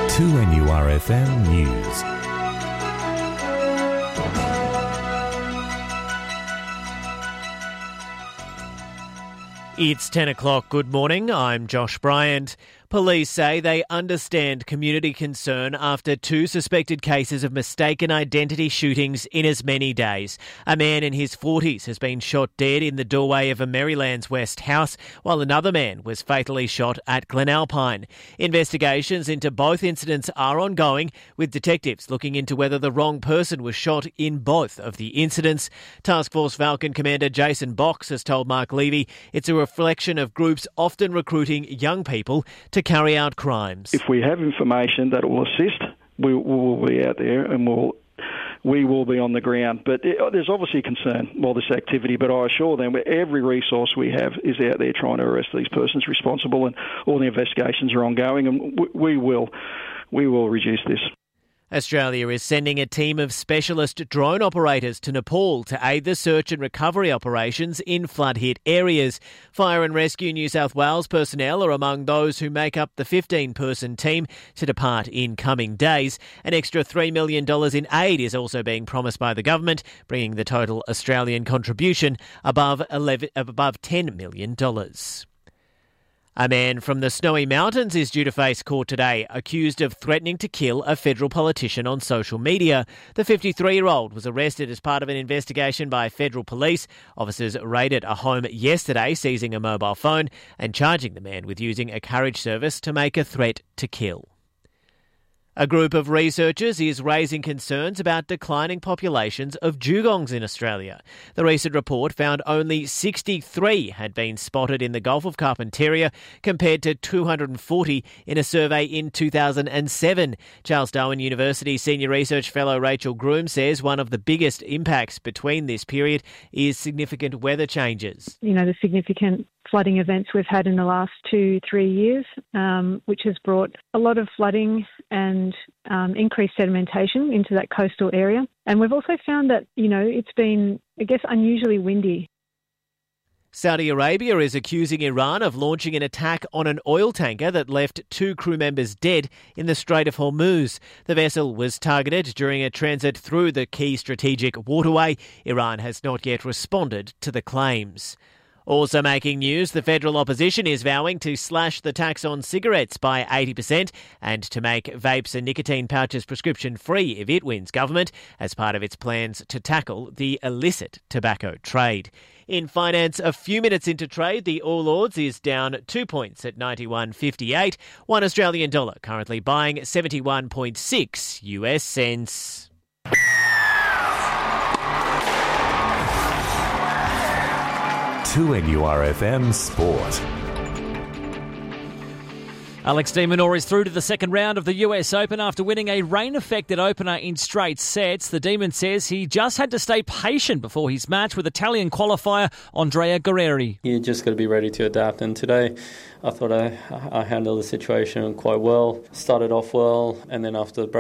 2NURFM News. It's 10 o'clock. Good morning. I'm Josh Bryant. Police say they understand community concern after 2 suspected cases of mistaken identity shootings in as many days. A man in his 40s has been shot dead in the doorway of a Merrylands West house, while another man was fatally shot at Glenalpine. Investigations into both incidents are ongoing, with detectives looking into whether the wrong person was shot in both of the incidents. Task Force Falcon Commander Jason Box has told Mark Levy it's a reflection of groups often recruiting young people to carry out crimes. If we have information that will assist, we will be out there and we will be on the ground. But there's obviously concern by this activity, but I assure them every resource we have is out there trying to arrest these persons responsible, and all the investigations are ongoing, and we will reduce this. Australia is sending a team of specialist drone operators to Nepal to aid the search and recovery operations in flood-hit areas. Fire and Rescue New South Wales personnel are among those who make up the 15-person team to depart in coming days. An extra $3 million in aid is also being promised by the government, bringing the total Australian contribution above $10 million. A man from the Snowy Mountains is due to face court today, accused of threatening to kill a federal politician on social media. The 53-year-old was arrested as part of an investigation by federal police. Officers raided a home yesterday, seizing a mobile phone and charging the man with using a carriage service to make a threat to kill. A group of researchers is raising concerns about declining populations of dugongs in Australia. The recent report found only 63 had been spotted in the Gulf of Carpentaria, compared to 240 in a survey in 2007. Charles Darwin University Senior Research Fellow Rachel Groom says one of the biggest impacts between this period is significant weather changes. The significant flooding events we've had in the last 2-3 years, which has brought a lot of flooding and increased sedimentation into that coastal area. And we've also found that, it's been, unusually windy. Saudi Arabia is accusing Iran of launching an attack on an oil tanker that left 2 crew members dead in the Strait of Hormuz. The vessel was targeted during a transit through the key strategic waterway. Iran has not yet responded to the claims. Also making news, the federal opposition is vowing to slash the tax on cigarettes by 80% and to make vapes and nicotine pouches prescription-free if it wins government, as part of its plans to tackle the illicit tobacco trade. In finance, a few minutes into trade, the All Ords is down 2 points at 91.58. 1 Australian dollar currently buying 71.6 US cents. 2NURFM Sport. Alex de Minaur is through to the second round of the US Open after winning a rain-affected opener in straight sets. The Demon says he just had to stay patient before his match with Italian qualifier Andrea Guerrieri. You just got to be ready to adapt, and today I thought I handled the situation quite well. Started off well, and then after the break